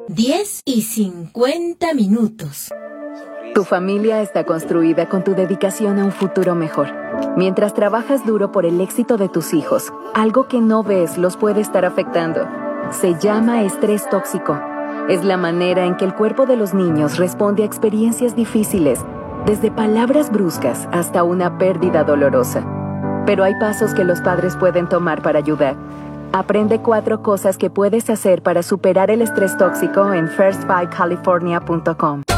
10:50. Tu familia está construida con tu dedicación a un futuro mejor. Mientras trabajas duro por el éxito de tus hijos, algo que no ves los puede estar afectando. Se llama estrés tóxico. Es la manera en que el cuerpo de los niños responde a experiencias difíciles, desde palabras bruscas hasta una pérdida dolorosa. Pero hay pasos que los padres pueden tomar para ayudar. Aprende 4 cosas que puedes hacer para superar el estrés tóxico en first5california.com.